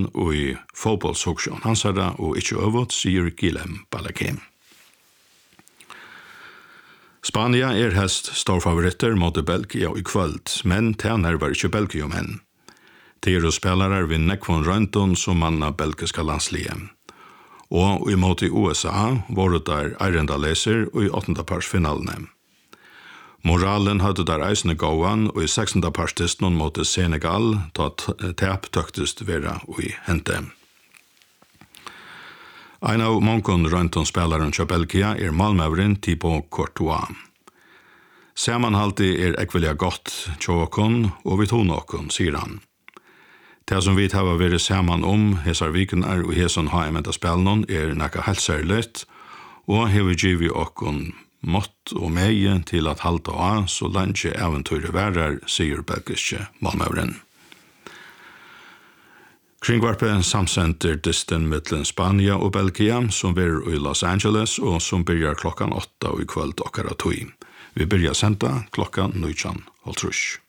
Malmören og i fotbollshoksjon hansara og ikke øvått, sier Guillem Balakim. Spania helst storfavoritter mot Belgia i kvöld, men tæner var ikke Belgium hen. Tero spelare vid nekvån røntgen som manna belgiska landslige. Og i mot i USA var det der Eirendaleser og i 8. parsfinalene. Moralen hadde der eisne gåan, og i 6. parstisten mot Senegal, da tap tøktest vera i hente. En av mången røntgenspelaren til Belgia Malmören Thibaut Courtois. Samanhalti ekvelia godt tjåkon, og vi tog nokon, sier han. Det som vi har vært saman hesar vikenar og hesan HM spelnon nekka helt særligt, og hever givet okkon mått og meie til at halta av så lenge eventyret værer, sier belgiske Malmören. Kringvarpe samsenter disten mittlen Spania og Belgia, som er i Los Angeles, og som byrjar klokkan 8 i kvöld okkara tog. Vi byrjar senda klokkan 19:30.